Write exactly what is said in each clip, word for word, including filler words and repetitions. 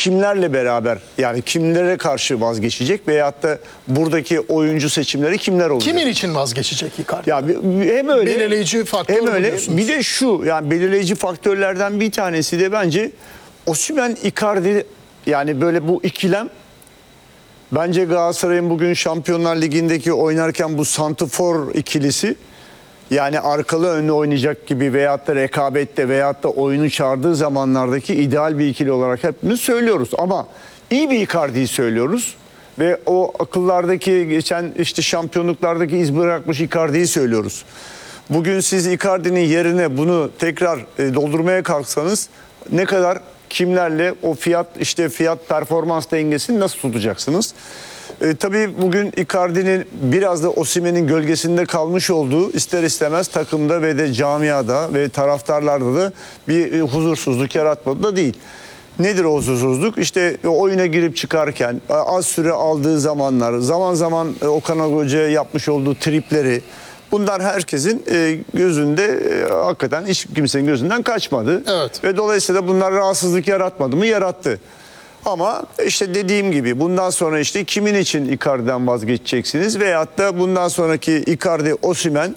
kimlerle beraber, yani kimlere karşı vazgeçecek veyahut da buradaki oyuncu seçimleri kimler olacak? Kimin için vazgeçecek Icardi? Ya bir- hem öyle belirleyici faktör hem bu öyle diyorsunuz. bir de şu, yani belirleyici faktörlerden bir tanesi de bence Osimhen Icardi, yani böyle bu ikilem bence Galatasaray'ın bugün Şampiyonlar Ligi'ndeki oynarken bu santrfor ikilisi, yani arkalı önlü oynayacak gibi veyahut da rekabette veyahut da oyunu çağırdığı zamanlardaki ideal bir ikili olarak hepimiz söylüyoruz. Ama iyi bir Icardi'yi söylüyoruz. Ve o akıllardaki geçen işte şampiyonluklardaki iz bırakmış Icardi'yi söylüyoruz. Bugün siz Icardi'nin yerine bunu tekrar e, doldurmaya kalksanız ne kadar, kimlerle o fiyat işte fiyat performans dengesini nasıl tutacaksınız? E, tabii bugün Icardi'nin biraz da Osimhen'in gölgesinde kalmış olduğu ister istemez takımda ve de camiada ve taraftarlarda da bir e, huzursuzluk yaratmadı da değil. Nedir o huzursuzluk? İşte e, oyuna girip çıkarken e, az süre aldığı zamanlar, zaman zaman e, Okan Hoca'ya yapmış olduğu tripleri, bunlar herkesin e, gözünde e, hakikaten hiç kimsenin gözünden kaçmadı. Evet. Ve dolayısıyla bunlar rahatsızlık yaratmadı mı? Yarattı. Ama işte dediğim gibi bundan sonra işte kimin için Icardi'den vazgeçeceksiniz veyahut da bundan sonraki Icardi, Osimhen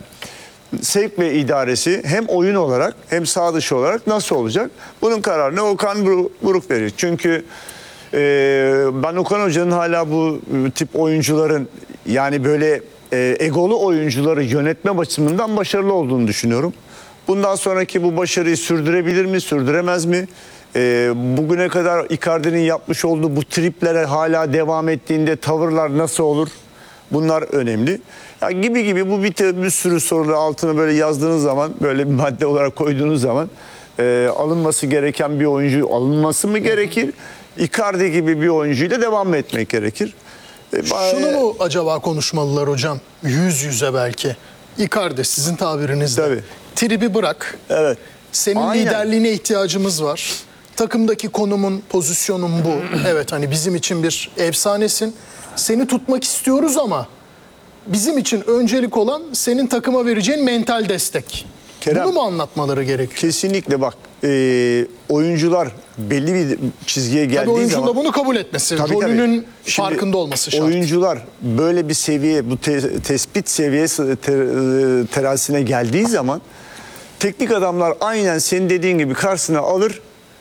sevk ve idaresi hem oyun olarak hem sağ dışı olarak nasıl olacak? Bunun kararını Okan Buruk verir. Çünkü e, ben Okan Hoca'nın hala bu tip oyuncuların, yani böyle e, egolu oyuncuları yönetme açısından başarılı olduğunu düşünüyorum. Bundan sonraki bu başarıyı sürdürebilir mi, sürdüremez mi? E, bugüne kadar Icardi'nin yapmış olduğu bu triplere hala devam ettiğinde tavırlar nasıl olur? Bunlar önemli. Ya gibi gibi bu bir, bir sürü soruları altına böyle yazdığınız zaman, böyle bir madde olarak koyduğunuz zaman e, alınması gereken bir oyuncu alınması mı gerekir? Icardi gibi bir oyuncuyla devam mı etmek gerekir? E, Şunu mu acaba konuşmalılar hocam? Yüz yüze belki. Icardi sizin tabirinizle. Tabii. Tribi bırak. Evet. Senin Aynen. liderliğine ihtiyacımız var. Takımdaki konumun, pozisyonun bu. Evet, hani bizim için bir efsanesin. Seni tutmak istiyoruz ama bizim için öncelik olan senin takıma vereceğin mental destek. Kerem, Bunu mu anlatmaları gerekiyor? kesinlikle bak, e, oyuncular belli bir çizgiye geldiği Tabii oyuncunun zaman... da bunu kabul etmesi, Tabii, rolünün tabii. Şimdi farkında olması şart. Oyuncular böyle bir seviye, bu te, tespit seviyesi te, terazisine geldiği zaman teknik adamlar aynen senin dediğin gibi karşısına alır,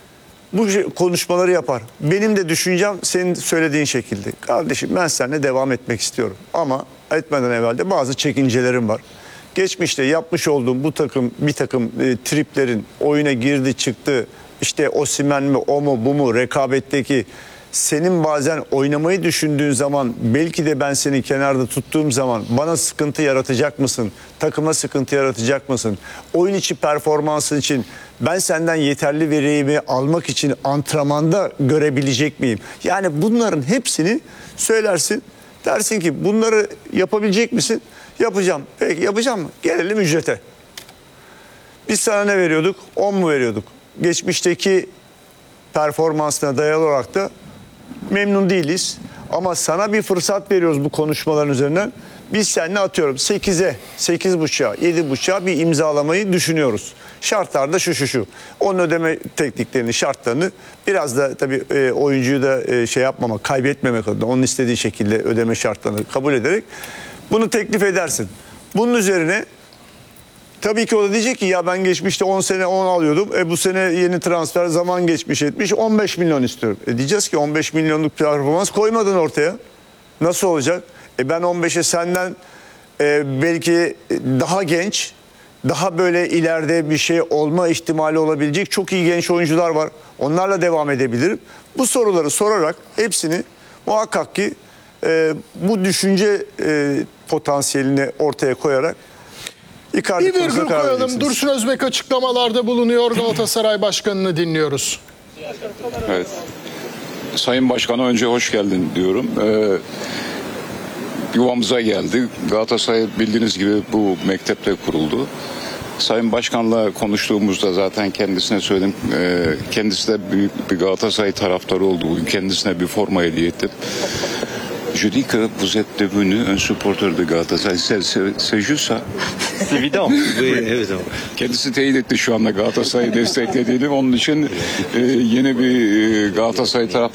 bu konuşmaları yapar. Benim de düşüncem senin söylediğin şekilde. Kardeşim, ben seninle devam etmek istiyorum. Ama etmeden evvel de bazı çekincelerim var. Geçmişte yapmış olduğum bu takım bir takım e, triplerin oyuna girdi çıktı. İşte Osimhen mi, o mu, bu mu, rekabetteki senin bazen oynamayı düşündüğün zaman, belki de ben seni kenarda tuttuğum zaman bana sıkıntı yaratacak mısın? Takıma sıkıntı yaratacak mısın? Oyun içi performansın için ben senden yeterli verimi almak için antrenmanda görebilecek miyim? Yani bunların hepsini söylersin. Dersin ki bunları yapabilecek misin? Yapacağım. Peki yapacağım mı? Gelelim ücrete. Biz sana ne veriyorduk? on mu veriyorduk? Geçmişteki performansına dayalı olarak da memnun değiliz. Ama sana bir fırsat veriyoruz bu konuşmaların üzerinden. Biz seninle atıyorum sekize, sekiz buçuğa, yedi buçuğa bir imzalamayı düşünüyoruz. Şartlar da şu şu şu. Onun ödeme tekniklerini, şartlarını biraz da tabii e, oyuncuyu da e, şey yapmamak, kaybetmemek adına onun istediği şekilde ödeme şartlarını kabul ederek bunu teklif edersin. Bunun üzerine tabii ki o da diyecek ki ya ben geçmişte on sene on alıyordum. E bu sene yeni transfer, zaman geçmiş etmiş, on beş milyon istiyorum. E diyeceğiz ki on beş milyonluk performans koymadın ortaya. Nasıl olacak? E ben on beşe senden e, belki daha genç, daha böyle ileride bir şey olma ihtimali olabilecek çok iyi genç oyuncular var. Onlarla devam edebilirim. Bu soruları sorarak hepsini muhakkak ki e, bu düşünce e, potansiyelini ortaya koyarak Icardi Bir virgül konusuna karar koyalım. vereceksiniz. Dursun Özbek açıklamalarda bulunuyor. Galatasaray Başkanı'nı dinliyoruz. Evet. Sayın Başkan'a önce hoş geldin diyorum. Ee, yuvamıza geldi. Galatasaray bildiğiniz gibi bu mektepte kuruldu. Sayın Başkan'la konuştuğumuzda zaten kendisine söyledim. Ee, kendisi de büyük bir Galatasaray taraftarı olduğu, kendisine bir forma hediye ettim. Je dis que vous êtes devenu un supporter de Galatasaray. C'est juste ça. C'est évident. Oui, évident. Kendisi teyit etti şu anda Galatasaray'ı desteklediğini. Onun için e, yeni bir e, Galatasaray taraftarı